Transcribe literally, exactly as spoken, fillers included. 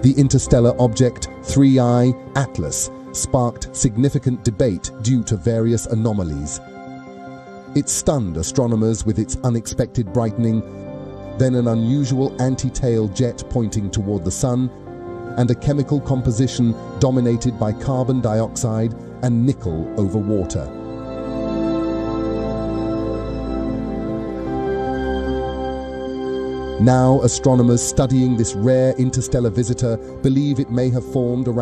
The interstellar object three I Atlas sparked significant debate due to various anomalies. It stunned astronomers with its unexpected brightening, then an unusual anti-tail jet pointing toward the sun, and a chemical composition dominated by carbon dioxide and nickel over water. Now, astronomers studying this rare interstellar visitor believe it may have formed around